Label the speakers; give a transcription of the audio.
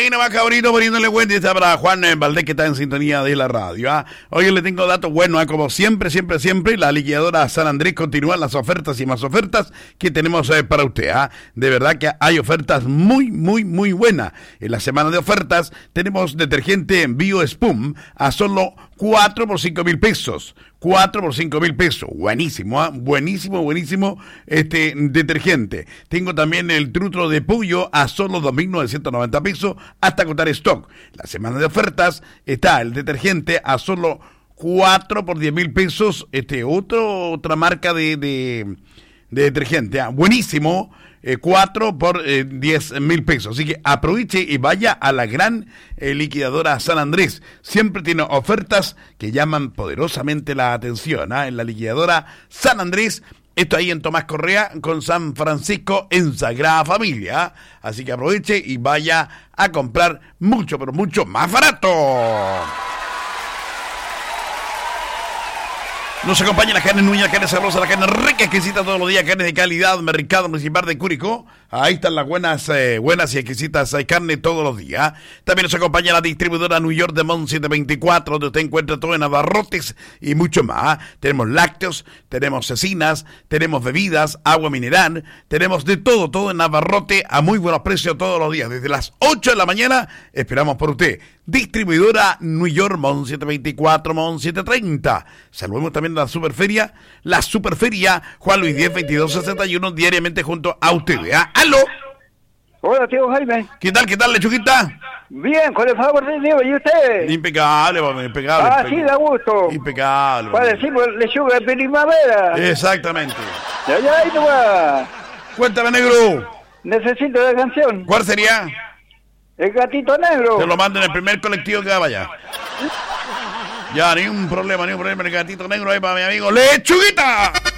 Speaker 1: ahí nomás, cabrito, poniéndole cuenta. Está para Juan Valdés, que está en sintonía de la radio. Hoy le tengo datos buenos, como siempre. La liquidadora San Andrés continúan las ofertas y más ofertas que tenemos para usted. De verdad que hay ofertas muy buenas. En la semana de ofertas tenemos detergente BioSpum a solo 4 por 5 mil pesos. 4 por 5 mil pesos. Buenísimo, buenísimo detergente. Tengo también el trutro de pollo a solo 2.990 pesos hasta agotar stock. La semana de ofertas está el detergente a solo 4 por 10 mil pesos. Otra marca de detergente. Buenísimo. 4 por 10 mil pesos. Así que aproveche y vaya a la gran liquidadora San Andrés. Siempre tiene ofertas que llaman poderosamente la atención. En la liquidadora San Andrés. Esto ahí en Tomás Correa con San Francisco en Sagrada Familia. Así que aproveche y vaya a comprar mucho, pero mucho más barato. Nos acompaña la carne Núñez, la carne sabrosa, la carne rica, exquisita todos los días, carne de calidad, Mercado Municipal de Curicó. Ahí están las buenas y exquisitas carne todos los días. También nos acompaña la distribuidora New York de Mon 724, donde usted encuentra todo en abarrotes y mucho más. Tenemos lácteos, tenemos cecinas, tenemos bebidas, agua mineral, tenemos de todo en abarrote a muy buenos precios todos los días. Desde las 8 de la mañana esperamos por usted. Distribuidora New York, Mon 724, Mon 730. Saludemos también a la Superferia Juan Luis 10, 2261, diariamente junto a ustedes. ¡Aló!
Speaker 2: Hola, tío Jaime.
Speaker 1: ¿Qué tal, lechuguita?
Speaker 2: Bien, con el favor de Dios, ¿y usted?
Speaker 1: Impecable.
Speaker 2: Sí, da gusto.
Speaker 1: Impecable.
Speaker 2: Para decimos lechuga de primavera.
Speaker 1: Exactamente.
Speaker 2: Ya, ahí no va.
Speaker 1: Cuéntame, negro.
Speaker 2: Necesito la canción.
Speaker 1: ¿Cuál sería?
Speaker 2: El gatito negro.
Speaker 1: Te lo mando en el primer colectivo que vaya. Ya, ni un problema, el gatito negro ahí para mi amigo Lechuguita.